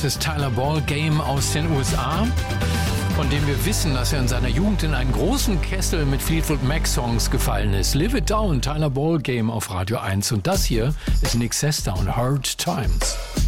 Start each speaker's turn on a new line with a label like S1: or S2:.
S1: Das ist Tyler Ball Game aus den USA, von dem wir wissen, dass er in seiner Jugend in einen großen Kessel mit Fleetwood Mac Songs gefallen ist. Live It Down, Tyler Ball Game auf Radio 1. Und das hier ist Nick Sesta und Hard Times.